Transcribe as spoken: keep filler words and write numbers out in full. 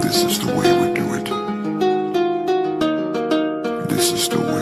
This is the way we do it. This is the way.